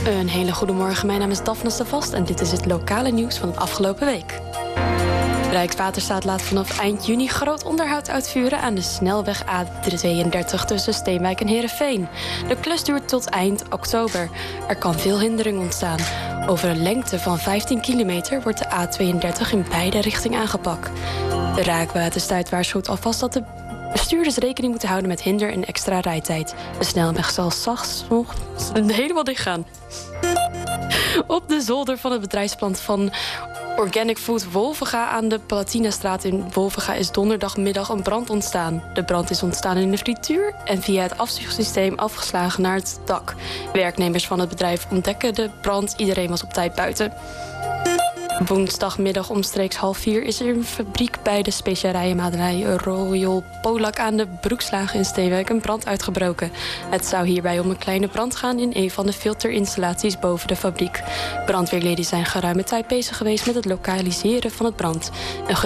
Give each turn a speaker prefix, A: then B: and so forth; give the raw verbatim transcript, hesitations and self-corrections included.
A: Een hele goede morgen, mijn naam is Daphne Stavast en dit is het lokale nieuws van de afgelopen week. Rijkswaterstaat laat vanaf eind juni groot onderhoud uitvoeren aan de snelweg A tweeëndertig tussen Steenwijk en Heerenveen. De klus duurt tot eind oktober. Er kan veel hindering ontstaan. Over een lengte van vijftien kilometer wordt de A tweeëndertig in beide richtingen aangepakt. De Rijkswaterstaat waarschuwt alvast dat de bestuurders rekening moeten houden met hinder en extra rijtijd. De snelweg zal zacht nog helemaal dicht gaan. Op de zolder van het bedrijfsplant van Organic Food Wolvenga aan de Palatinastraat in Wolvenga is donderdagmiddag een brand ontstaan. De brand is ontstaan in de frituur en via het afzuigsysteem afgeslagen naar het dak. Werknemers van het bedrijf ontdekken de brand. Iedereen was op tijd buiten. Woensdagmiddag omstreeks half vier is er een fabriek bij de specerijenmakerij Royal Polak aan de Broekslagen in Steenwijk een brand uitgebroken. Het zou hierbij om een kleine brand gaan in een van de filterinstallaties boven de fabriek. Brandweerleden zijn geruime tijd bezig geweest met het lokaliseren van het brand. Een